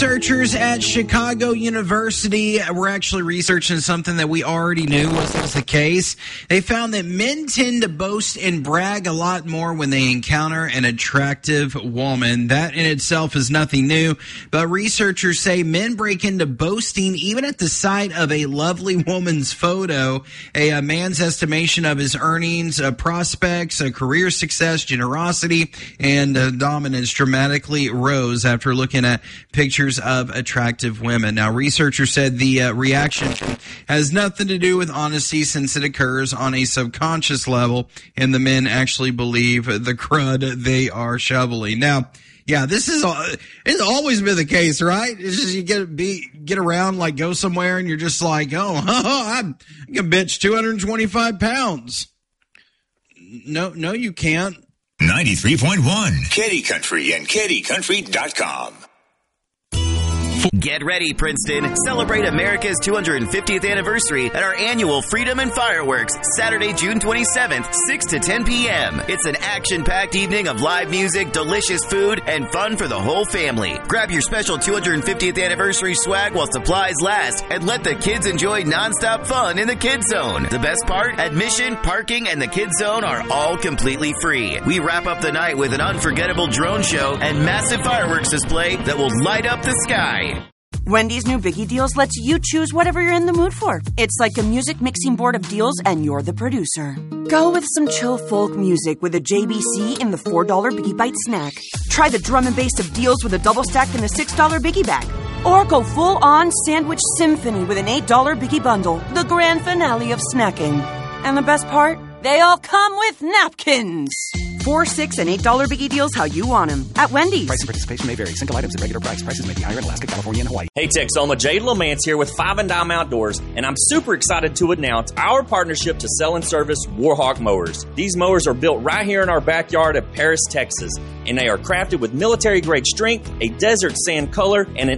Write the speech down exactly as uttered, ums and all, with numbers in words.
Researchers at Chicago University were actually researching something that we already knew was, was the case. They found that men tend to boast and brag a lot more when they encounter an attractive woman. That in itself is nothing new, but researchers say men break into boasting even at the sight of a lovely woman's photo. A, a man's estimation of his earnings, uh, prospects, uh, career success, generosity, and uh, dominance dramatically rose after looking at pictures of attractive women. Now, researchers said the uh, reaction has nothing to do with honesty since it occurs on a subconscious level, and the men actually believe the crud they are shoveling. Now, yeah, this is it's always been the case, right? It's just you get be get around, like go somewhere, and you're just like, oh, I can bench two hundred twenty-five pounds. No, no, you can't. ninety-three point one Kitty Country and kitty country dot com. Get ready, Princeton. Celebrate America's two hundred fiftieth anniversary at our annual Freedom and Fireworks, Saturday, June twenty-seventh, six to ten p.m. It's an action-packed evening of live music, delicious food, and fun for the whole family. Grab your special two hundred fiftieth anniversary swag while supplies last, and let the kids enjoy nonstop fun in the Kids Zone. The best part? Admission, parking, and the Kids Zone are all completely free. We wrap up the night with an unforgettable drone show and massive fireworks display that will light up the sky. Wendy's new Biggie Deals lets you choose whatever you're in the mood for. It's like a music mixing board of deals, and you're the producer. Go with some chill folk music with a J B C in the four dollar Biggie Bite snack. Try the drum and bass of deals with a double stack in the six dollar Biggie Bag. Or go full-on sandwich symphony with an eight dollar Biggie Bundle, the grand finale of snacking. And the best part? They all come with napkins. Four, six, and eight dollar Biggie Deals how you want them at Wendy's. Price and participation may vary. Single items at regular price. Prices may be higher in Alaska, California, and Hawaii. Hey, Texoma, Jade Lamance here with Five and Dime Outdoors, and I'm super excited to announce our partnership to sell and service Warhawk mowers. These mowers are built right here in our backyard of Paris, Texas, and they are crafted with military-grade strength, a desert sand color, and an